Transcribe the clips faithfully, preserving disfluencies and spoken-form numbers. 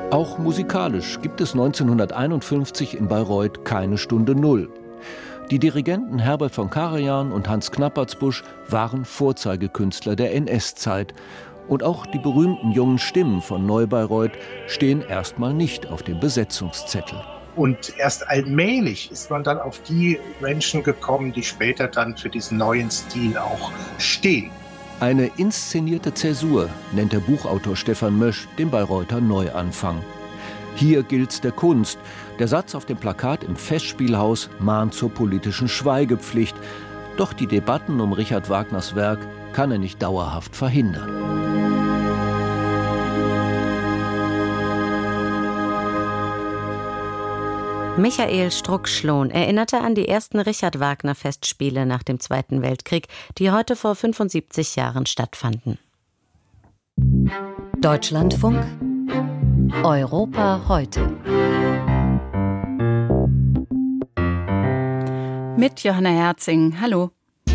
Auch musikalisch gibt es neunzehnhunderteinundfünfzig in Bayreuth keine Stunde Null. Die Dirigenten Herbert von Karajan und Hans Knappertsbusch waren Vorzeigekünstler der N S-Zeit. Und auch die berühmten jungen Stimmen von Neu-Bayreuth stehen erstmal nicht auf dem Besetzungszettel. Und erst allmählich ist man dann auf die Menschen gekommen, die später dann für diesen neuen Stil auch stehen. Eine inszenierte Zäsur nennt der Buchautor Stefan Mösch den Bayreuther Neuanfang. Hier gilt's der Kunst. Der Satz auf dem Plakat im Festspielhaus mahnt zur politischen Schweigepflicht. Doch die Debatten um Richard Wagners Werk kann er nicht dauerhaft verhindern. Michael Struck-Schlohn erinnerte an die ersten Richard-Wagner-Festspiele nach dem Zweiten Weltkrieg, die heute vor fünfundsiebzig Jahren stattfanden. Deutschlandfunk Europa heute. Mit Johanna Herzing. Hallo.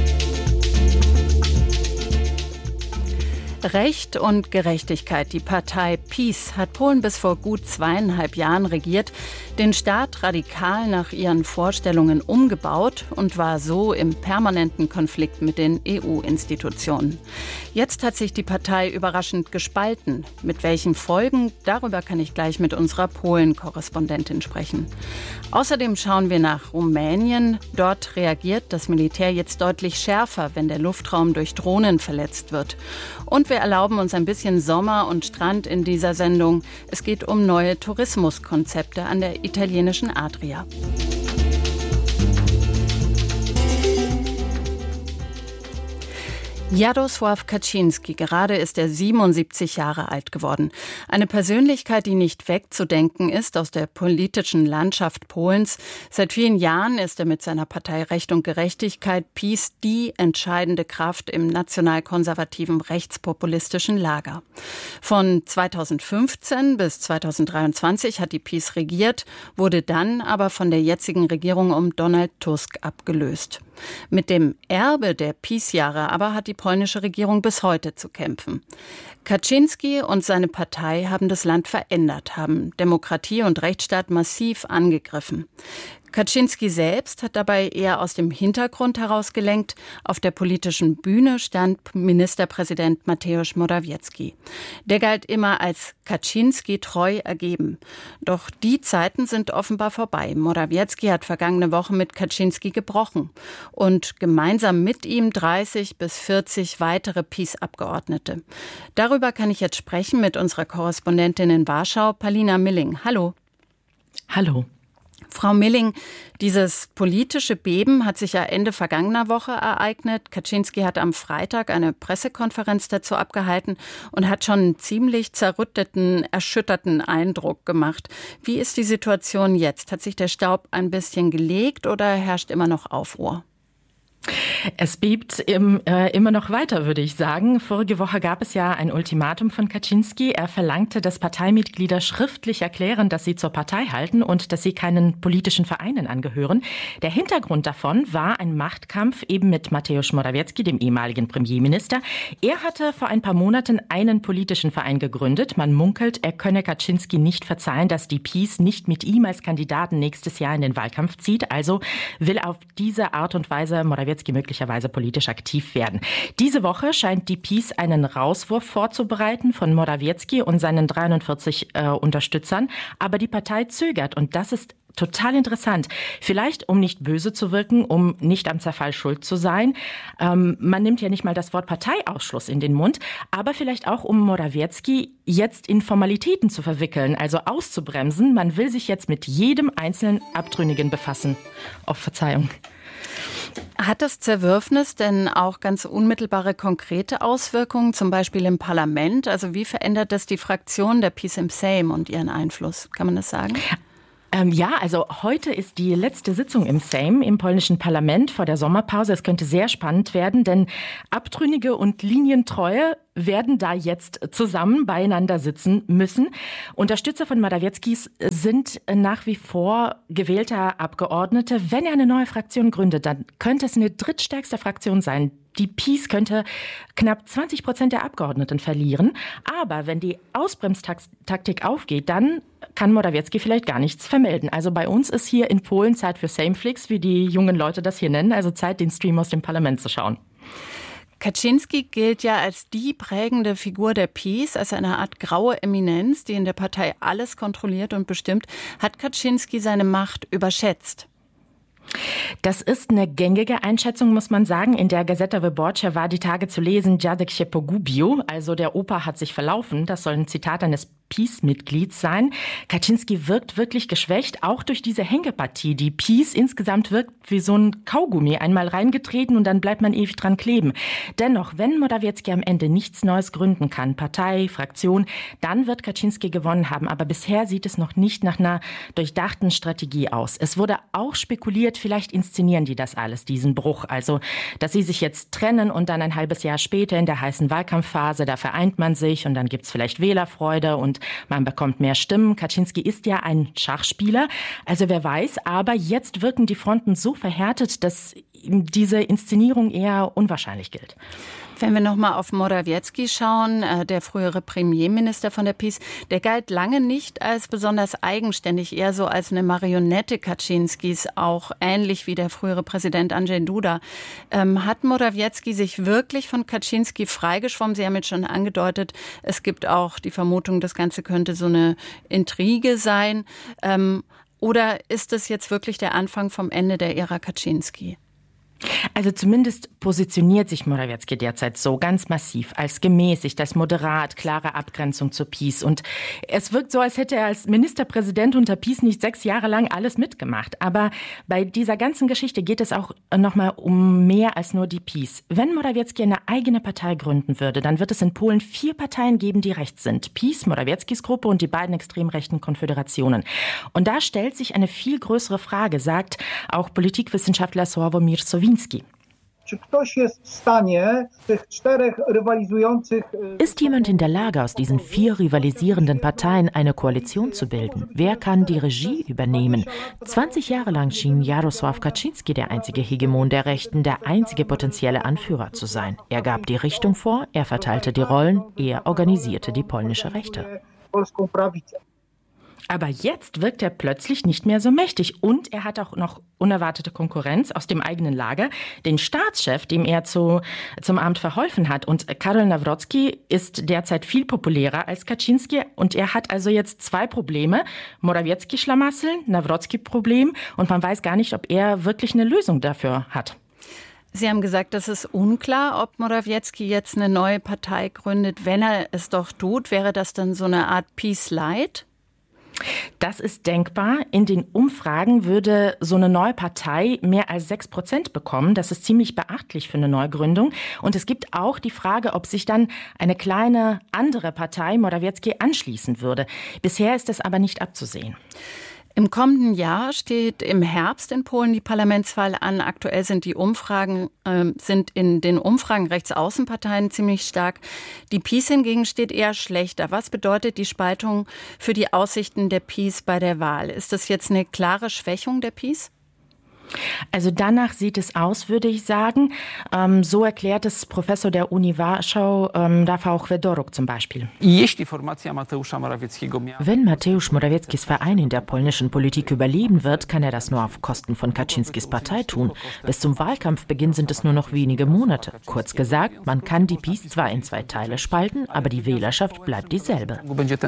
Recht und Gerechtigkeit. Die Partei PiS hat Polen bis vor gut zweieinhalb Jahren regiert, den Staat radikal nach ihren Vorstellungen umgebaut und war so im permanenten Konflikt mit den E U-Institutionen. Jetzt hat sich die Partei überraschend gespalten. Mit welchen Folgen? Darüber kann ich gleich mit unserer Polen-Korrespondentin sprechen. Außerdem schauen wir nach Rumänien. Dort reagiert das Militär jetzt deutlich schärfer, wenn der Luftraum durch Drohnen verletzt wird. Und wir erlauben uns ein bisschen Sommer und Strand in dieser Sendung. Es geht um neue Tourismuskonzepte an der italienischen Adria. Jarosław Kaczyński, gerade ist er siebenundsiebzig Jahre alt geworden. Eine Persönlichkeit, die nicht wegzudenken ist aus der politischen Landschaft Polens. Seit vielen Jahren ist er mit seiner Partei Recht und Gerechtigkeit PiS die entscheidende Kraft im nationalkonservativen rechtspopulistischen Lager. Von zweitausendfünfzehn bis zweitausenddreiundzwanzig hat die PiS regiert, wurde dann aber von der jetzigen Regierung um Donald Tusk abgelöst. Mit dem Erbe der PiS-Jahre aber hat die polnische Regierung bis heute zu kämpfen. Kaczyński und seine Partei haben das Land verändert, haben Demokratie und Rechtsstaat massiv angegriffen. Kaczyński selbst hat dabei eher aus dem Hintergrund heraus gelenkt. Auf der politischen Bühne stand Ministerpräsident Mateusz Morawiecki. Der galt immer als Kaczyński treu ergeben. Doch die Zeiten sind offenbar vorbei. Morawiecki hat vergangene Woche mit Kaczyński gebrochen und gemeinsam mit ihm dreißig bis vierzig weitere PiS-Abgeordnete. Darüber kann ich jetzt sprechen mit unserer Korrespondentin in Warschau, Palina Milling. Hallo. Hallo. Frau Milling, dieses politische Beben hat sich ja Ende vergangener Woche ereignet. Kaczyński hat am Freitag eine Pressekonferenz dazu abgehalten und hat schon einen ziemlich zerrütteten, erschütterten Eindruck gemacht. Wie ist die Situation jetzt? Hat sich der Staub ein bisschen gelegt oder herrscht immer noch Aufruhr? Es bebt im, äh, immer noch weiter, würde ich sagen. Vorige Woche gab es ja ein Ultimatum von Kaczyński. Er verlangte, dass Parteimitglieder schriftlich erklären, dass sie zur Partei halten und dass sie keinen politischen Vereinen angehören. Der Hintergrund davon war ein Machtkampf eben mit Mateusz Morawiecki, dem ehemaligen Premierminister. Er hatte vor ein paar Monaten einen politischen Verein gegründet. Man munkelt, er könne Kaczyński nicht verzeihen, dass die PiS nicht mit ihm als Kandidaten nächstes Jahr in den Wahlkampf zieht. Also will auf diese Art und Weise Morawiecki möglicherweise politisch aktiv werden. Diese Woche scheint die PiS einen Rauswurf vorzubereiten von Morawiecki und seinen dreiundvierzig äh, Unterstützern, aber die Partei zögert und das ist total interessant. Vielleicht, um nicht böse zu wirken, um nicht am Zerfall schuld zu sein. Ähm, man nimmt ja nicht mal das Wort Parteiausschluss in den Mund, aber vielleicht auch, um Morawiecki jetzt in Formalitäten zu verwickeln, also auszubremsen. Man will sich jetzt mit jedem einzelnen Abtrünnigen befassen. Auf Verzeihung. Hat das Zerwürfnis denn auch ganz unmittelbare konkrete Auswirkungen, zum Beispiel im Parlament? Also wie verändert das die Fraktion der PiS im Sejm und ihren Einfluss? Kann man das sagen? Ähm, ja, also heute ist die letzte Sitzung im Sejm, im polnischen Parlament vor der Sommerpause. Es könnte sehr spannend werden, denn Abtrünnige und Linientreue werden da jetzt zusammen beieinander sitzen müssen. Unterstützer von Morawieckis sind nach wie vor gewählter Abgeordnete. Wenn er eine neue Fraktion gründet, dann könnte es eine drittstärkste Fraktion sein. Die PiS könnte knapp zwanzig Prozent der Abgeordneten verlieren. Aber wenn die Ausbremstaktik aufgeht, dann kann Morawiecki vielleicht gar nichts vermelden. Also bei uns ist hier in Polen Zeit für Sameflix, wie die jungen Leute das hier nennen. Also Zeit, den Stream aus dem Parlament zu schauen. Kaczyński gilt ja als die prägende Figur der PiS, als eine Art graue Eminenz, die in der Partei alles kontrolliert und bestimmt. Hat Kaczyński seine Macht überschätzt? Das ist eine gängige Einschätzung, muss man sagen. In der Gazeta Wyborcza war die Tage zu lesen, Dziadek się pogubił, also der Opa hat sich verlaufen. Das soll ein Zitat eines PiS-Mitglieds sein. Kaczyński wirkt wirklich geschwächt, auch durch diese Hängepartie. Die PiS insgesamt wirkt wie so ein Kaugummi, einmal reingetreten und dann bleibt man ewig dran kleben. Dennoch, wenn Morawiecki am Ende nichts Neues gründen kann, Partei, Fraktion, dann wird Kaczyński gewonnen haben. Aber bisher sieht es noch nicht nach einer durchdachten Strategie aus. Es wurde auch spekuliert, vielleicht inszenieren die das alles, diesen Bruch. Also, dass sie sich jetzt trennen und dann ein halbes Jahr später in der heißen Wahlkampfphase, da vereint man sich und dann gibt's vielleicht Wählerfreude und man bekommt mehr Stimmen. Kaczyński ist ja ein Schachspieler, also wer weiß. Aber jetzt wirken die Fronten so verhärtet, dass diese Inszenierung eher unwahrscheinlich gilt. Wenn wir noch mal auf Morawiecki schauen, der frühere Premierminister von der PiS, der galt lange nicht als besonders eigenständig, eher so als eine Marionette Kaczyńskis, auch ähnlich wie der frühere Präsident Andrzej Duda. Ähm, hat Morawiecki sich wirklich von Kaczyński freigeschwommen? Sie haben jetzt schon angedeutet, es gibt auch die Vermutung, das Ganze könnte so eine Intrige sein. Ähm, oder ist es jetzt wirklich der Anfang vom Ende der Ära Kaczyński? Also zumindest positioniert sich Morawiecki derzeit so ganz massiv als gemäßigt, als moderat, klare Abgrenzung zur PiS. Und es wirkt so, als hätte er als Ministerpräsident unter PiS nicht sechs Jahre lang alles mitgemacht. Aber bei dieser ganzen Geschichte geht es auch nochmal um mehr als nur die PiS. Wenn Morawiecki eine eigene Partei gründen würde, dann wird es in Polen vier Parteien geben, die rechts sind. PiS, Morawieckis Gruppe und die beiden extrem rechten Konföderationen. Und da stellt sich eine viel größere Frage, sagt auch Politikwissenschaftler Sławomir Sowiński. Ist jemand in der Lage, aus diesen vier rivalisierenden Parteien eine Koalition zu bilden? Wer kann die Regie übernehmen? zwanzig Jahre lang schien Jarosław Kaczyński der einzige Hegemon der Rechten, der einzige potenzielle Anführer zu sein. Er gab die Richtung vor, er verteilte die Rollen, er organisierte die polnische Rechte. Aber jetzt wirkt er plötzlich nicht mehr so mächtig. Und er hat auch noch unerwartete Konkurrenz aus dem eigenen Lager, den Staatschef, dem er zu, zum Amt verholfen hat. Und Karol Nawrocki ist derzeit viel populärer als Kaczyński. Und er hat also jetzt zwei Probleme. Morawiecki-Schlamassel, Nawrocki-Problem. Und man weiß gar nicht, ob er wirklich eine Lösung dafür hat. Sie haben gesagt, es ist unklar, ob Morawiecki jetzt eine neue Partei gründet. Wenn er es doch tut, wäre das dann so eine Art Peace-Light? Das ist denkbar. In den Umfragen würde so eine neue Partei mehr als sechs Prozent bekommen. Das ist ziemlich beachtlich für eine Neugründung. Und es gibt auch die Frage, ob sich dann eine kleine andere Partei Morawiecki anschließen würde. Bisher ist es aber nicht abzusehen. Im kommenden Jahr steht im Herbst in Polen die Parlamentswahl an. Aktuell sind die Umfragen, äh, sind in den Umfragen Rechtsaußenparteien ziemlich stark. Die PiS hingegen steht eher schlechter. Was bedeutet die Spaltung für die Aussichten der PiS bei der Wahl? Ist das jetzt eine klare Schwächung der PiS? Also danach sieht es aus, würde ich sagen. Ähm, so erklärt es Professor der Uni Warschau, ähm, Rafał Chwedoruk zum Beispiel. Wenn Mateusz Morawieckis Verein in der polnischen Politik überleben wird, kann er das nur auf Kosten von Kaczyńskis Partei tun. Bis zum Wahlkampfbeginn sind es nur noch wenige Monate. Kurz gesagt, man kann die PiS zwar in zwei Teile spalten, aber die Wählerschaft bleibt dieselbe.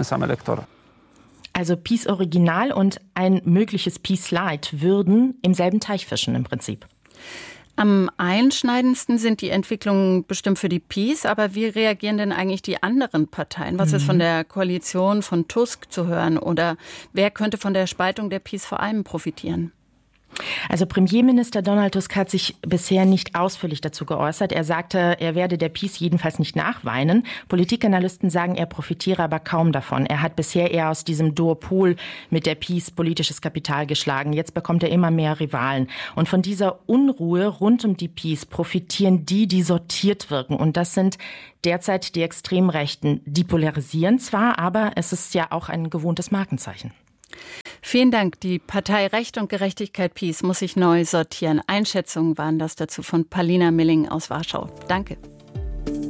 Also PiS Original und ein mögliches PiS Light würden im selben Teich fischen im Prinzip. Am einschneidendsten sind die Entwicklungen bestimmt für die PiS, aber wie reagieren denn eigentlich die anderen Parteien? Was mhm. ist von der Koalition von Tusk zu hören oder wer könnte von der Spaltung der PiS vor allem profitieren? Also Premierminister Donald Tusk hat sich bisher nicht ausführlich dazu geäußert. Er sagte, er werde der Peace jedenfalls nicht nachweinen. Politikanalysten sagen, er profitiere aber kaum davon. Er hat bisher eher aus diesem Duopol mit der Peace politisches Kapital geschlagen. Jetzt bekommt er immer mehr Rivalen. Und von dieser Unruhe rund um die Peace profitieren die, die sortiert wirken. Und das sind derzeit die Extremrechten. Die polarisieren zwar, aber es ist ja auch ein gewohntes Markenzeichen. Vielen Dank. Die Partei Recht und Gerechtigkeit Peace muss sich neu sortieren. Einschätzungen waren das dazu von Paulina Milling aus Warschau. Danke.